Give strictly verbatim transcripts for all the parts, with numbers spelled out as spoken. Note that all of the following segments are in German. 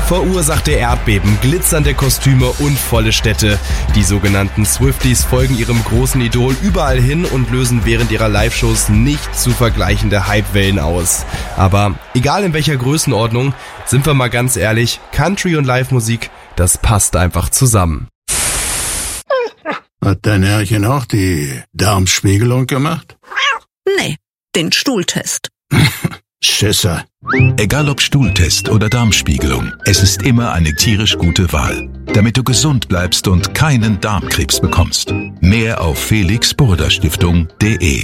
Verursachte Erdbeben, glitzernde Kostüme und volle Städte. Die sogenannten Swifties folgen ihrem großen Idol überall hin und lösen während ihrer Live-Shows nicht zu vergleichende Hypewellen aus. Aber egal in welcher Größenordnung, sind wir mal ganz ehrlich, Country und Live-Musik, das passt einfach zusammen. Hat dein Herrchen auch die Darmspiegelung gemacht? Nee, den Stuhltest. Schisser. Egal ob Stuhltest oder Darmspiegelung, es ist immer eine tierisch gute Wahl, damit du gesund bleibst und keinen Darmkrebs bekommst. Mehr auf felix burda stiftung punkt de.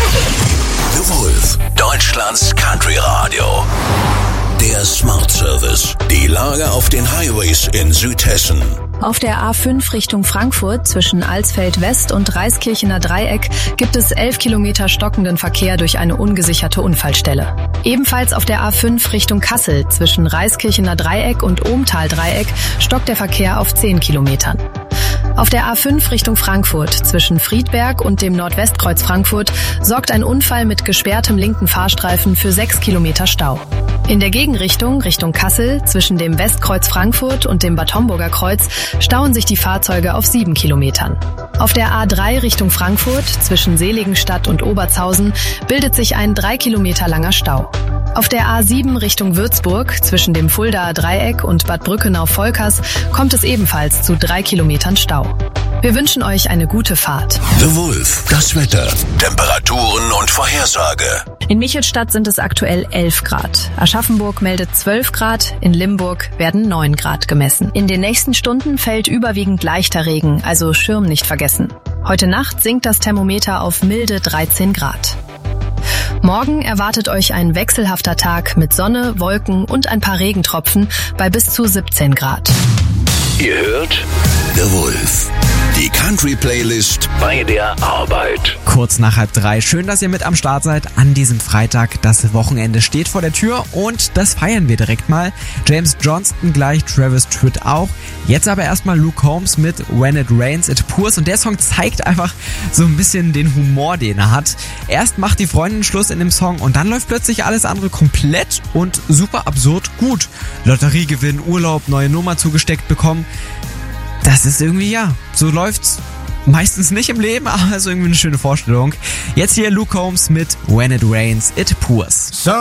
The Wolf, Deutschlands Country Radio. Der Smart Service. Die Lage auf den Highways in Südhessen. Auf der A fünf Richtung Frankfurt zwischen Alsfeld West und Reiskirchener Dreieck gibt es elf Kilometer stockenden Verkehr durch eine ungesicherte Unfallstelle. Ebenfalls auf der A fünf Richtung Kassel zwischen Reiskirchener Dreieck und Ohmtal Dreieck stockt der Verkehr auf zehn Kilometern. Auf der A fünf Richtung Frankfurt zwischen Friedberg und dem Nordwestkreuz Frankfurt sorgt ein Unfall mit gesperrtem linken Fahrstreifen für sechs Kilometer Stau. In der Gegenrichtung, Richtung Kassel, zwischen dem Westkreuz Frankfurt und dem Bad Homburger Kreuz, stauen sich die Fahrzeuge auf sieben Kilometern. Auf der A drei Richtung Frankfurt, zwischen Seligenstadt und Obertshausen, bildet sich ein drei Kilometer langer Stau. Auf der A sieben Richtung Würzburg, zwischen dem Fuldaer Dreieck und Bad Brückenau-Volkers, kommt es ebenfalls zu drei Kilometern Stau. Wir wünschen euch eine gute Fahrt. The Wolf, das Wetter, Temperaturen und Vorhersage. In Michelstadt sind es aktuell elf Grad. Aschaffenburg meldet zwölf Grad, in Limburg werden neun Grad gemessen. In den nächsten Stunden fällt überwiegend leichter Regen, also Schirm nicht vergessen. Heute Nacht sinkt das Thermometer auf milde dreizehn Grad. Morgen erwartet euch ein wechselhafter Tag mit Sonne, Wolken und ein paar Regentropfen bei bis zu siebzehn Grad. Ihr hört The Wolf, die Country-Playlist bei der Arbeit. Kurz nach halb drei. Schön, dass ihr mit am Start seid an diesem Freitag. Das Wochenende steht vor der Tür und das feiern wir direkt mal. James Johnston gleich, Travis Tritt auch. Jetzt aber erstmal Luke Combs mit When It Rains, It Pours. Und der Song zeigt einfach so ein bisschen den Humor, den er hat. Erst macht die Freundin Schluss in dem Song und dann läuft plötzlich alles andere komplett und super absurd gut. Lotteriegewinn, Urlaub, neue Nummer zugesteckt bekommen. Das ist irgendwie, ja, so läuft's meistens nicht im Leben, aber ist irgendwie eine schöne Vorstellung. Jetzt hier Luke Combs mit When It Rains, It Pours. So